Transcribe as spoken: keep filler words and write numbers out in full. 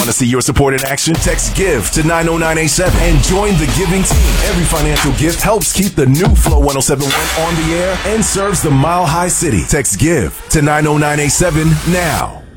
Want to see your support in action? Text GIVE to nine oh nine eight seven and join the giving team. Every financial gift helps keep the new Flow one oh seven point one on the air and serves the Mile High City. Text GIVE to nine oh nine eight seven now.